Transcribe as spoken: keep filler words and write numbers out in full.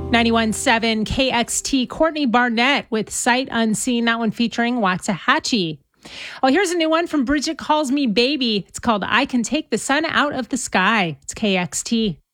ninety-one point seven K X T, Courtney Barnett with Sight Unseen, that one featuring Waxahachie. Oh, here's a new one from Bridget Calls Me Baby. It's called I Can Take the Sun Out of the Sky. It's K X T.